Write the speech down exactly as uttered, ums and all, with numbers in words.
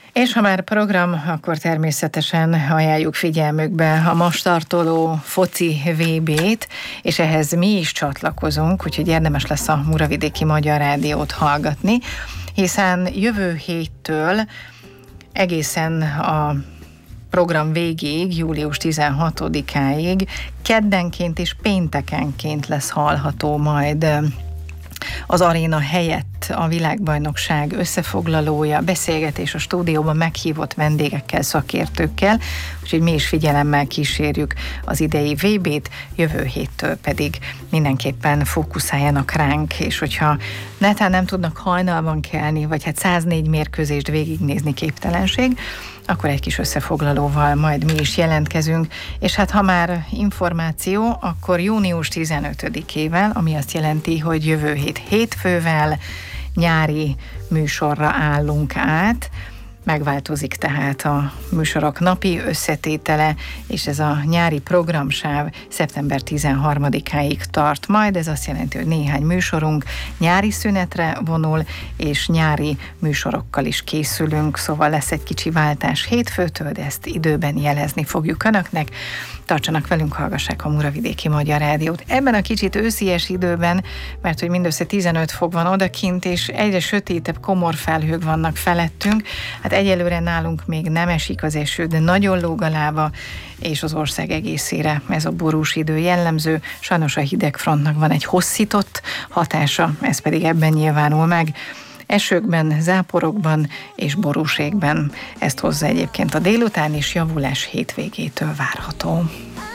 És ha már program, akkor természetesen ajánljuk figyelmükbe a most tartoló foci vé bét, és ehhez mi is csatlakozunk, úgyhogy érdemes lesz a Muravidéki Magyar Rádiót hallgatni, hiszen jövő héttől egészen a program végéig, július tizenhatodikáig keddenként és péntekenként lesz hallható majd az aréna helyett a világbajnokság összefoglalója, beszélgetés a stúdióban meghívott vendégekkel, szakértőkkel, úgyhogy mi is figyelemmel kísérjük az idei vé bét, jövő héttől pedig mindenképpen fókuszáljanak ránk, és hogyha netán nem tudnak hajnalban kelni, vagy hát száznégy mérkőzést végignézni képtelenség, akkor egy kis összefoglalóval majd mi is jelentkezünk, és hát ha már információ, akkor június tizenötödikével, ami azt jelenti, hogy jövő hét hétfővel nyári műsorra állunk át, megváltozik tehát a műsorok napi összetétele, és ez a nyári programsáv szeptember tizenharmadikáig tart majd. Ez azt jelenti, hogy néhány műsorunk nyári szünetre vonul, és nyári műsorokkal is készülünk, szóval lesz egy kicsi váltás hétfőtől, de ezt időben jelezni fogjuk önöknek. Tartsanak velünk, hallgassák a Muravidéki Magyar Rádiót. Ebben a kicsit őszies időben, mert hogy mindössze tizenöt fok van odakint, és egyre sötétebb komorfelhők vannak felettünk, hát egyelőre nálunk még nem esik az eső, de nagyon lóg a lába, és az ország egészére ez a borús idő jellemző. Sajnos a hidegfrontnak van egy hosszított hatása, ez pedig ebben nyilvánul meg. Esőkben, záporokban és borúségben. Ezt hozza egyébként a délután, és javulás hétvégétől várható.